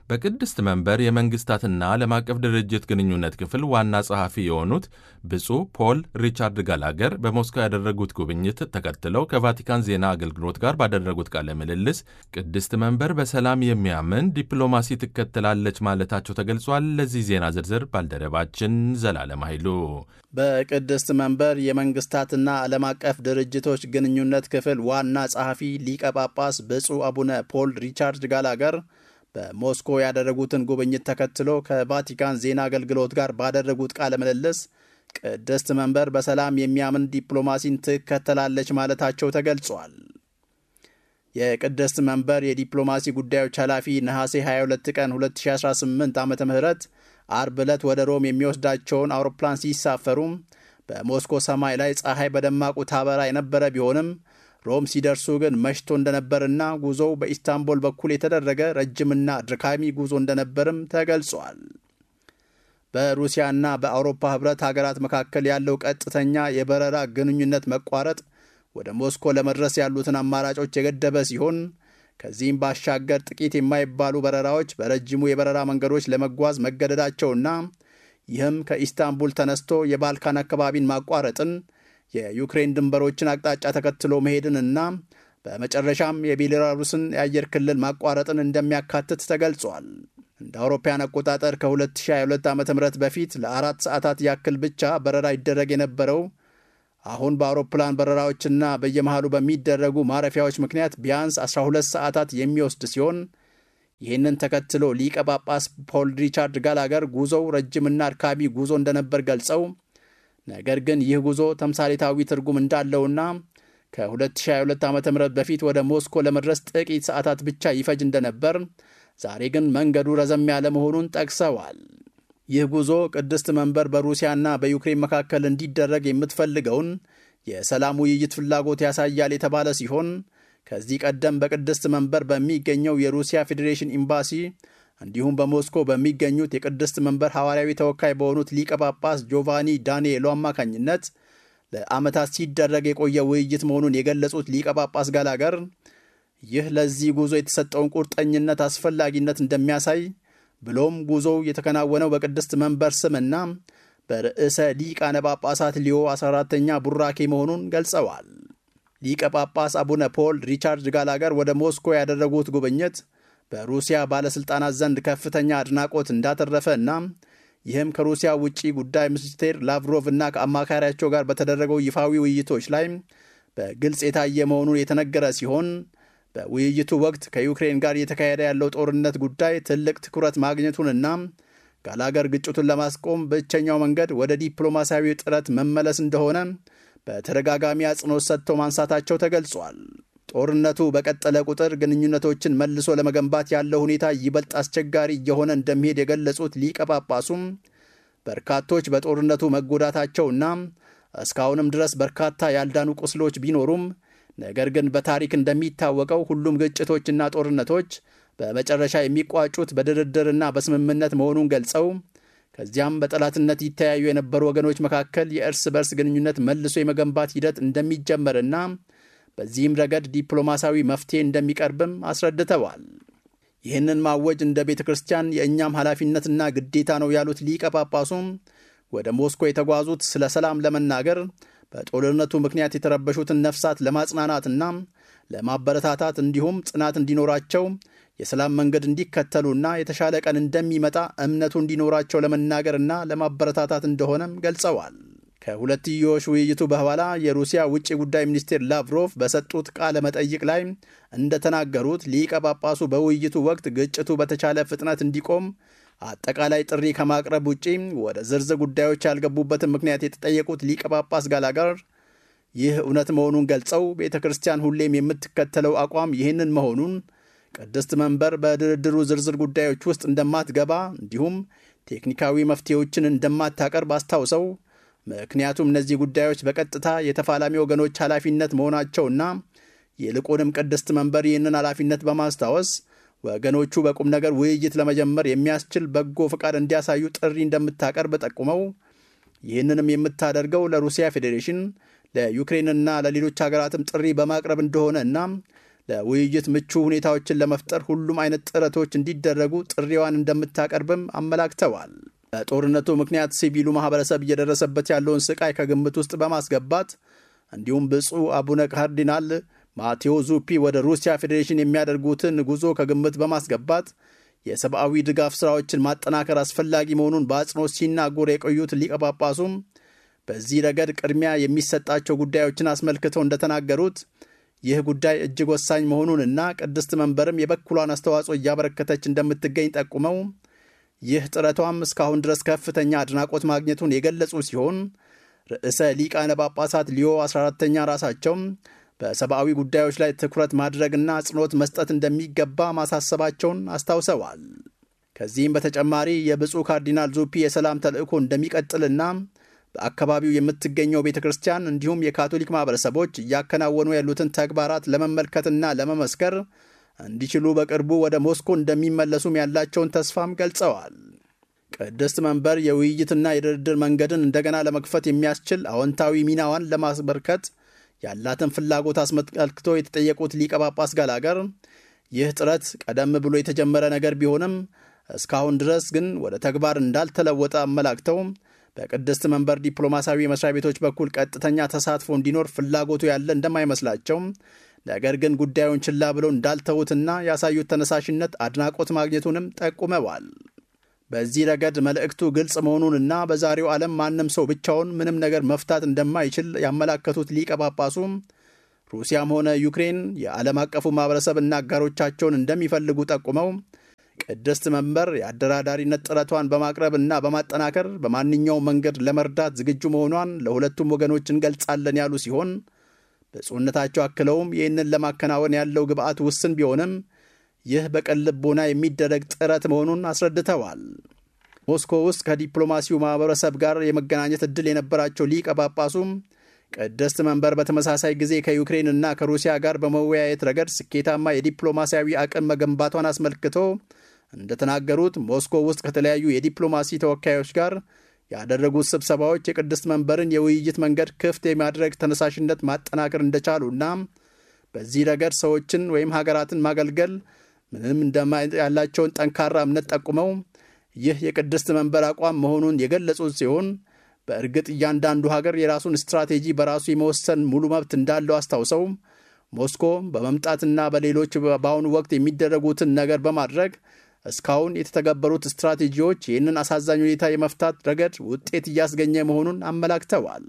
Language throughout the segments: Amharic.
በቅድስት መንበር የመንግስታትና ዓለም አቀፍ ድርጅት ግንኙነት ክፍል ዋና ጸሐፊ የሆኑት ብፁዕ ፖል ሪቻርድ ጋላገር በሞስኮ ያደረጉት ጉብኝት ተከትለው ከቫቲካን ዜና አገልግሎት ጋር ባደረጉት ቃለ ምልልስ ቅድስት መንበር በሰላም የሚያምን ዲፕሎማሲ ትከተላለች ማለታቸው ተገልጿል። ለዚህ ዜና ዝርዝር ባልደረባችን ዘላለም ኃይሉ። በቅድስት መንበር የመንግስታትና ዓለም አቀፍ ድርጅቶች ግንኙነት ክፍል ዋና ጸሐፊ ሊቀ ጳጳስ ብፁዕ አቡነ ፖል ሪቻርድ ጋላገር በሞስኮ ያደረጉትን ጉብኝት ተከትሎ ከቫቲካን ዜና አገልግሎት ጋር ባደረጉት ቃለ ምልልስ ቅድስት መንበር በሰላም የሚያምን ዲፕሎማሲን ትከተላለች ማለታቸው ተገልጿል። የቅድስት መንበር የዲፕሎማሲ ጉዳዮች ኃላፊ ነሐሴ 22 ቀን 2018 ዓ.ም አርብ ዕለት ወደ ሮም የሚወስዳቸውን አውሮፕላን ሲሳፈሩ በሞስኮ ሰማይ ላይ ፀሐይ በደማቁ ታበራ የነበረ ቢሆንም ሮም ሲደርሱ ግን መሽቶ እንደነበርና ጉዞው በኢስታንቡል በኩል የተደረገ ረጅምና አድካሚ ጉዞ እንደነበርም ተገልጿል። በሩሲያና በአውሮፓ ህብረት ሀገራት መካከል ያለው ቀጥተኛ የበረራ ግንኙነት መቋረጥ ወደ ሞስኮ ለመድረስ ያሉትን አማራጮች የገደበ ሲሆን ከዚህም ባሻገር ጥቂት የማይባሉ በረራዎች በረጅሙ የበረራ መንገዶች ለመጓዝ መገደዳቸውና ይህም ከኢስታንቡል ተነስቶ የባልካን አካባቢን ማቋረጥን የዩክሬን ድንበሮችን አቅጣጫ ተከትሎ መሄድንና በመጨረሻም የቤላሩስን የአየር ክልል ማቋረጥን እንደሚያካትት ተገልጿል። እንደ አውሮፓውያን አቆጣጠር ከ2022 ዓ.ም በፊት ለ4 ሰዓታት ያክል ብቻ በረራ ይደረግ የነበረው አሁን በአውሮፕላን በረራዎችና በየመሃሉ በሚደረጉ ማረፊያዎች ምክንያት ቢያንስ 12 ሰዓታት የሚወስድ ሲሆን ይህንን ተከትሎ ሊቀ ጳጳስ ፖል ሪቻርድ ጋላገር ጉዞው ረጅምና አድካሚ ጉዞ እንደነበር ገልጸው ነገር ግን ይህ ጉዞ ተምሳሌታዊ ትርጉም እንዳለውና ከ2022 ዓ.ም በፊት ወደ ሞስኮ ለመድረስ ጥቂት ሰዓታት ብቻ ይፈጅ እንደነበር ዛሬ ግን መንገዱ ረዘም ያለ መሆኑን ጠቅሰዋል። ይህ ጉዞ ቅድስት መንበር በሩሲያና በዩክሬን መካከል እንዲደረግ የምትፈልገውን የሰላም ውይይት ፍላጎት ያሳያል የተባለ ሲሆን ከዚህ ቀደም በቅድስት መንበር በሚገኘው የሩሲያ ፌዴሬሽን ኤምባሲ እንዲሁም በሞስኮ በሚገኙት የቅድስት መንበር ሐዋርያዊ ተወካይ በሆኑት ሊቀ ጳጳስ ጆቫኒ ዳንኤሎ አማካኝነት ለዓመታት ሲደረግ የቆየ ውይይት መሆኑን የገለጹት ሊቀ ጳጳስ ጋላገር ይህ ለዚህ ጉዞ የተሰጠውን ቁርጠኝነት አስፈላጊነት እንደሚያሳይ ብሎም ጉዞው የተከናወነው በቅድስት መንበር ስምና በርዕሰ ሊቃነ ጳጳሳት ሊዮ 14ኛ ቡራኬ መሆኑን ገልጸዋል። ሊቀ ጳጳስ አቡነ ፖል ሪቻርድ ጋላገር ወደ ሞስኮ ያደረጉት ጉብኝት በሩሲያ ባለሥልጣናት ዘንድ ከፍተኛ አድናቆት እንዳተረፈ እና ይህም ከሩሲያ ውጪ ጉዳይ ሚኒስቴር ላቭሮቭ እና ከአማካሪያቸው ጋር በተደረገው ይፋዊ ውይይቶች ላይ በግልጽ የታየ መሆኑን የተነገረ ሲሆን በውይይቱ ወቅት ከዩክሬን ጋር እየተካሄደ ያለው ጦርነት ጉዳይ ትልቅ ትኩረት ማግኘቱንና ጋላገር ግጭቱን ለማስቆም ብቸኛው መንገድ ወደ ዲፕሎማሲያዊ ጥረት መመለስ እንደሆነ በተደጋጋሚ አጽንኦት ሰጥተው ማንሳታቸው ተገልጿል። ጦርነቱ በቀጠለ ቁጥር ግንኙነቶችን መልሶ ለመገንባት ያለው ሁኔታ ይበልጥ አስቸጋሪ እየሆነ እንደሚሄድ የገለጹት ሊቀ ጳጳሱም በርካቶች በጦርነቱ መጎዳታቸውና እስካሁንም ድረስ በርካታ ያልዳኑ ቁስሎች ቢኖሩም ነገር ግን በታሪክ እንደሚታወቀው ሁሉም ግጭቶችና ጦርነቶች በመጨረሻ የሚቋጩት በድርድርና በስምምነት መሆኑን ገልጸው ከዚያም በጠላትነት ይተያዩ የነበሩ ወገኖች መካከል የእርስ በርስ ግንኙነት መልሶ የመገንባት ሂደት እንደሚጀመርና በዚህም ረገድ ዲፕሎማሲያዊ መፍትሄ እንደሚቀርብም አስረድተዋል። ይህንን ማወጅ እንደ ቤተ ክርስቲያን የእኛም ኃላፊነትና ግዴታ ነው ያሉት ሊቀ ጳጳሱም ወደ ሞስኮ የተጓዙት ስለ ሰላም ለመናገር በጦርነቱ ምክንያት የተረበሹትን ነፍሳት ለማጽናናትና ለማበረታታት እንዲሁም ጽናት እንዲኖራቸው የሰላም መንገድ እንዲከተሉና የተሻለ ቀን እንደሚመጣ እምነቱ እንዲኖራቸው ለመናገርና ለማበረታታት እንደሆነም ገልጸዋል። ከሁለትዮሽ ውይይቱ በኋላ የሩሲያ ውጭ ጉዳይ ሚኒስቴር ላቭሮቭ በሰጡት ቃለ መጠይቅ ላይ እንደተናገሩት ሊቀ ጳጳሱ በውይይቱ ወቅት ግጭቱ በተቻለ ፍጥነት እንዲቆም አጠቃላይ ጥሪ ከማቅረብ ውጪ ወደ ዝርዝር ጉዳዮች ያልገቡበትን ምክንያት የተጠየቁት ሊቀ ጳጳስ ጋላገር ይህ እውነት መሆኑን ገልጸው ቤተ ክርስቲያን ሁሌም የምትከተለው አቋም ይህንን መሆኑን ቅድስት መንበር በድርድሩ ዝርዝር ጉዳዮች ውስጥ እንደማትገባ እንዲሁም ቴክኒካዊ መፍትሄዎችን እንደማታቀርብ አስታውሰው ምክንያቱም እነዚህ ጉዳዮች በቀጥታ የተፋላሚ ወገኖች ኃላፊነት መሆናቸውና ይልቁንም ቅድስት መንበር ይህንን ኃላፊነት በማስታወስ ወገኖቹ በቁም ነገር ውይይት ለመጀመር የሚያስችል በጎ ፈቃድ እንዲያሳዩ ጥሪ እንደምታቀርብ ጠቁመው ይህንንም የምታደርገው ለሩሲያ ፌዴሬሽን ለዩክሬንና ለሌሎች ሀገራትም ጥሪ በማቅረብ እንደሆነና ለውይይት ምቹ ሁኔታዎችን ለመፍጠር ሁሉም አይነት ጥረቶች እንዲደረጉ ጥሪዋን እንደምታቀርብም አመላክተዋል። በጦርነቱ ምክንያት ሲቪሉ ማህበረሰብ እየደረሰበት ያለውን ስቃይ ከግምት ውስጥ በማስገባት እንዲሁም ብፁዕ አቡነ ካርዲናል ማቴዎ ዙፒ ወደ ሩሲያ ፌዴሬሽን የሚያደርጉትን ጉዞ ከግምት በማስገባት የሰብአዊ ድጋፍ ሥራዎችን ማጠናከር አስፈላጊ መሆኑን በአጽንኦት ሲናገሩ የቆዩት ሊቀ ጳጳሱም በዚህ ረገድ ቅድሚያ የሚሰጣቸው ጉዳዮችን አስመልክተው እንደተናገሩት ይህ ጉዳይ እጅግ ወሳኝ መሆኑንና ቅድስት መንበርም የበኩሏን አስተዋጽኦ እያበረከተች እንደምትገኝ ጠቁመው ይህ ጥረቷም እስካሁን ድረስ ከፍተኛ አድናቆት ማግኘቱን የገለጹ ሲሆን ርዕሰ ሊቃነ ጳጳሳት ሊዮ 14ኛ ራሳቸው በሰብአዊ ጉዳዮች ላይ ትኩረት ማድረግና አጽንኦት መስጠት እንደሚገባ ማሳሰባቸውን አስታውሰዋል። ከዚህም በተጨማሪ የብፁዕ ካርዲናል ዙፒ የሰላም ተልእኮ እንደሚቀጥልና በአካባቢው የምትገኘው ቤተ ክርስቲያን እንዲሁም የካቶሊክ ማህበረሰቦች እያከናወኑ ያሉትን ተግባራት ለመመልከትና ለመመስከር እንዲችሉ በቅርቡ ወደ ሞስኮ እንደሚመለሱም ያላቸውን ተስፋም ገልጸዋል። ቅድስት መንበር የውይይትና የድርድር መንገድን እንደገና ለመክፈት የሚያስችል አዎንታዊ ሚናዋን ለማስበርከት ያላትን ፍላጎት አስመልክቶ የተጠየቁት ሊቀ ጳጳስ ጋላገር ይህ ጥረት ቀደም ብሎ የተጀመረ ነገር ቢሆንም እስካሁን ድረስ ግን ወደ ተግባር እንዳልተለወጠ አመላክተው በቅድስት መንበር ዲፕሎማሲያዊ መስሪያ ቤቶች በኩል ቀጥተኛ ተሳትፎ እንዲኖር ፍላጎቱ ያለ እንደማይመስላቸው፣ ነገር ግን ጉዳዩን ችላ ብለው እንዳልተዉትና ያሳዩት ተነሳሽነት አድናቆት ማግኘቱንም ጠቁመዋል። በዚህ ረገድ መልእክቱ ግልጽ መሆኑንና በዛሬው ዓለም ማንም ሰው ብቻውን ምንም ነገር መፍታት እንደማይችል ያመላከቱት ሊቀ ጳጳሱ ሩሲያም ሆነ ዩክሬን የዓለም አቀፉ ማህበረሰብና አጋሮቻቸውን እንደሚፈልጉ ጠቁመው ቅድስት መንበር የአደራዳሪነት ጥረቷን በማቅረብና በማጠናከር በማንኛውም መንገድ ለመርዳት ዝግጁ መሆኗን ለሁለቱም ወገኖች እንገልጻለን ያሉ ሲሆን ብፁዕነታቸው አክለውም ይህንን ለማከናወን ያለው ግብዓት ውስን ቢሆንም ይህ በቅን ልቦና የሚደረግ ጥረት መሆኑን አስረድተዋል። ሞስኮ ውስጥ ከዲፕሎማሲው ማህበረሰብ ጋር የመገናኘት ዕድል የነበራቸው ሊቀ ጳጳሱም ቅድስት መንበር በተመሳሳይ ጊዜ ከዩክሬንና ከሩሲያ ጋር በመወያየት ረገድ ስኬታማ የዲፕሎማሲያዊ አቅም መገንባቷን አስመልክቶ እንደተናገሩት ሞስኮ ውስጥ ከተለያዩ የዲፕሎማሲ ተወካዮች ጋር ያደረጉት ስብሰባዎች የቅድስት መንበርን የውይይት መንገድ ክፍት የማድረግ ተነሳሽነት ማጠናከር እንደቻሉና በዚህ ረገድ ሰዎችን ወይም ሀገራትን ማገልገል ምንም ያላቸውን ጠንካራ እምነት ጠቁመው ይህ የቅድስት መንበር አቋም መሆኑን የገለጹት ሲሆን በእርግጥ እያንዳንዱ ሀገር የራሱን ስትራቴጂ በራሱ የመወሰን ሙሉ መብት እንዳለው አስታውሰው ሞስኮ በመምጣትና በሌሎች በአሁኑ ወቅት የሚደረጉትን ነገር በማድረግ እስካሁን የተተገበሩት ስትራቴጂዎች ይህንን አሳዛኝ ሁኔታ የመፍታት ረገድ ውጤት እያስገኘ መሆኑን አመላክተዋል።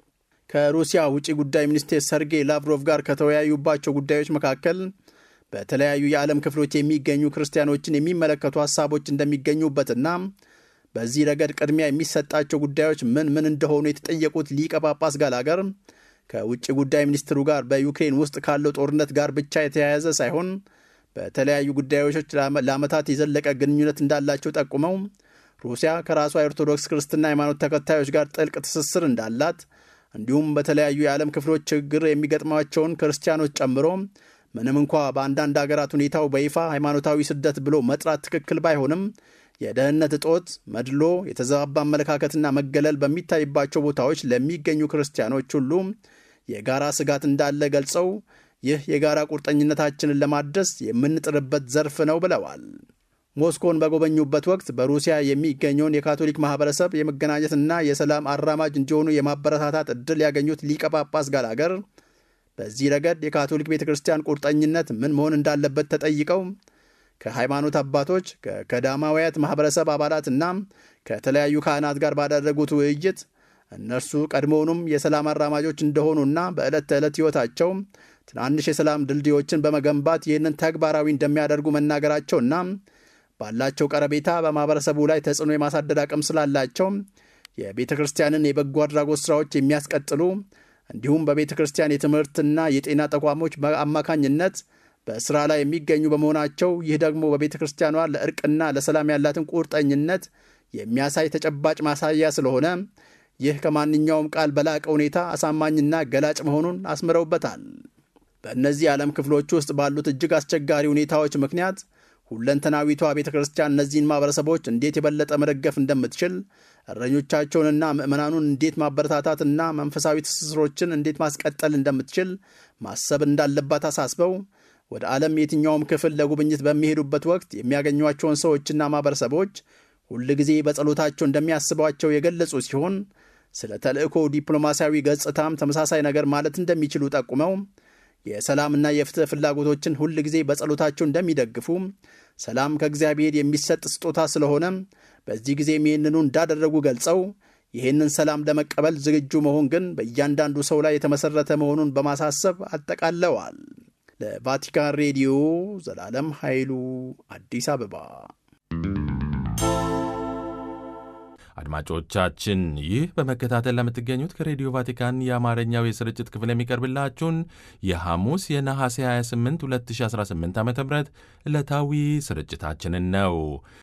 ከሩሲያ ውጭ ጉዳይ ሚኒስቴር ሰርጌይ ላቭሮቭ ጋር ከተወያዩባቸው ጉዳዮች መካከል በተለያዩ የዓለም ክፍሎች የሚገኙ ክርስቲያኖችን የሚመለከቱ ሐሳቦች እንደሚገኙበትና በዚህ ረገድ ቅድሚያ የሚሰጣቸው ጉዳዮች ምን ምን እንደሆኑ የተጠየቁት ሊቀ ጳጳስ ጋላገር ከውጭ ጉዳይ ሚኒስትሩ ጋር በዩክሬን ውስጥ ካለው ጦርነት ጋር ብቻ የተያያዘ ሳይሆን በተለያዩ ጉዳዮች ለዓመታት የዘለቀ ግንኙነት እንዳላቸው ጠቁመው ሩሲያ ከራሷ የኦርቶዶክስ ክርስትና ሃይማኖት ተከታዮች ጋር ጥልቅ ትስስር እንዳላት እንዲሁም በተለያዩ የዓለም ክፍሎች ችግር የሚገጥማቸውን ክርስቲያኖች ጨምሮ ምንም እንኳ በአንዳንድ አገራት ሁኔታው በይፋ ሃይማኖታዊ ስደት ብሎ መጥራት ትክክል ባይሆንም የደህንነት እጦት፣ መድሎ፣ የተዛባ አመለካከትና መገለል በሚታይባቸው ቦታዎች ለሚገኙ ክርስቲያኖች ሁሉ የጋራ ስጋት እንዳለ ገልጸው ይህ የጋራ ቁርጠኝነታችንን ለማደስ የምንጥርበት ዘርፍ ነው ብለዋል። ሞስኮን በጎበኙበት ወቅት በሩሲያ የሚገኘውን የካቶሊክ ማህበረሰብ የመገናኘትና የሰላም አራማጅ እንዲሆኑ የማበረታታት ዕድል ያገኙት ሊቀ ጳጳስ ጋላገር በዚህ ረገድ የካቶሊክ ቤተ ክርስቲያን ቁርጠኝነት ምን መሆን እንዳለበት ተጠይቀው ከሃይማኖት አባቶች ከቀዳማውያት ማህበረሰብ አባላትና ከተለያዩ ካህናት ጋር ባደረጉት ውይይት እነርሱ ቀድሞውኑም የሰላም አራማጆች እንደሆኑና በዕለት ተዕለት ሕይወታቸው ትናንሽ የሰላም ድልድዮችን በመገንባት ይህንን ተግባራዊ እንደሚያደርጉ መናገራቸውና ባላቸው ቀረቤታ በማህበረሰቡ ላይ ተጽዕኖ የማሳደር አቅም ስላላቸው የቤተ ክርስቲያንን የበጎ አድራጎት ሥራዎች የሚያስቀጥሉ እንዲሁም በቤተ ክርስቲያን የትምህርትና የጤና ተቋሞች አማካኝነት በሥራ ላይ የሚገኙ በመሆናቸው ይህ ደግሞ በቤተ ክርስቲያኗ ለእርቅና ለሰላም ያላትን ቁርጠኝነት የሚያሳይ ተጨባጭ ማሳያ ስለሆነ ይህ ከማንኛውም ቃል በላቀ ሁኔታ አሳማኝና ገላጭ መሆኑን አስምረውበታል። በእነዚህ የዓለም ክፍሎች ውስጥ ባሉት እጅግ አስቸጋሪ ሁኔታዎች ምክንያት ሁለንተናዊቷ ቤተ ክርስቲያን እነዚህን ማህበረሰቦች እንዴት የበለጠ መደገፍ እንደምትችል፣ እረኞቻቸውንና ምዕመናኑን እንዴት ማበረታታትና መንፈሳዊ ትስስሮችን እንዴት ማስቀጠል እንደምትችል ማሰብ እንዳለባት አሳስበው ወደ ዓለም የትኛውም ክፍል ለጉብኝት በሚሄዱበት ወቅት የሚያገኟቸውን ሰዎችና ማኅበረሰቦች ሁል ጊዜ በጸሎታቸው እንደሚያስቧቸው የገለጹ ሲሆን ስለ ተልእኮ ዲፕሎማሲያዊ ገጽታም ተመሳሳይ ነገር ማለት እንደሚችሉ ጠቁመው የሰላምና የፍትህ ፍላጎቶችን ሁል ጊዜ በጸሎታቸው እንደሚደግፉ፣ ሰላም ከእግዚአብሔር የሚሰጥ ስጦታ ስለሆነ በዚህ ጊዜም ይህንኑ እንዳደረጉ ገልጸው ይህንን ሰላም ለመቀበል ዝግጁ መሆን ግን በእያንዳንዱ ሰው ላይ የተመሠረተ መሆኑን በማሳሰብ አጠቃለዋል። ለቫቲካን ሬዲዮ ዘላለም ኃይሉ አዲስ አበባ። አድማጮቻችን ይህ በመከታተል ለምትገኙት ከሬዲዮ ቫቲካን የአማርኛው የስርጭት ክፍል የሚቀርብላችሁን የሐሙስ የነሐሴ 28 2018 ዓ ም ዕለታዊ ስርጭታችንን ነው።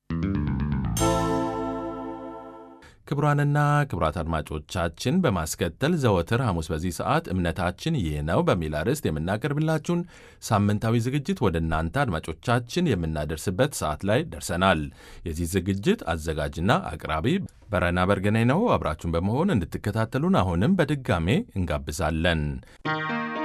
ክቡራንና ክቡራት አድማጮቻችን በማስከተል ዘወትር ሐሙስ በዚህ ሰዓት እምነታችን ይህ ነው በሚል አርዕስት የምናቀርብላችሁን ሳምንታዊ ዝግጅት ወደ እናንተ አድማጮቻችን የምናደርስበት ሰዓት ላይ ደርሰናል። የዚህ ዝግጅት አዘጋጅና አቅራቢ በረና በርገኔ ነው። አብራችሁን በመሆን እንድትከታተሉን አሁንም በድጋሜ እንጋብዛለን።